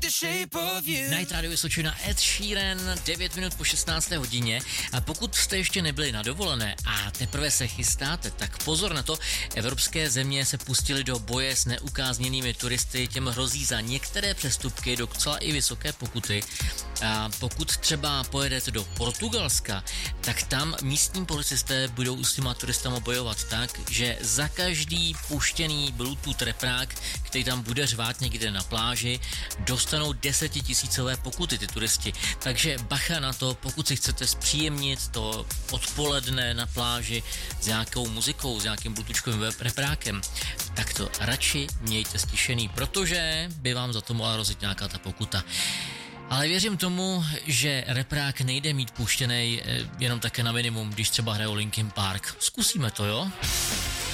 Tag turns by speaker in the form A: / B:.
A: Night Radio Vysočina, Ed Sheeran, 9 minut po 16. hodině. A pokud jste ještě nebyli na dovolené a teprve se chystáte, tak pozor na to, evropské země se pustily do boje s neukázněnými turisty, těm hrozí za některé přestupky docela i vysoké pokuty. A pokud třeba pojedete do Portugalska, tak tam místní policisté budou s těma turistama bojovat tak, že za každý puštěný Bluetooth reprák, který tam bude řvát někde na pláži, dostanou 10 000 pokuty ty turisti. Takže bacha na to, pokud si chcete zpříjemnit to odpoledne na pláži s nějakou muzikou, s nějakým bluetoothkovým reprákem, tak to radši mějte stišený, protože by vám za to mohla hrozit nějaká ta pokuta. Ale věřím tomu, že reprák nejde mít puštěnej jenom také na minimum, když třeba hrajou Linkin Park. Zkusíme to, jo?